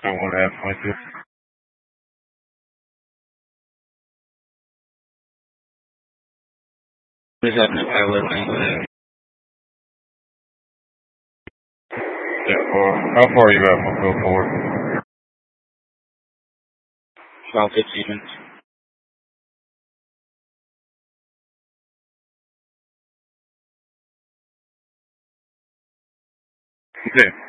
I want to have fun too. What's happening, pilot? Yeah, how far are you at from Phil Ford? About 15 minutes. Okay.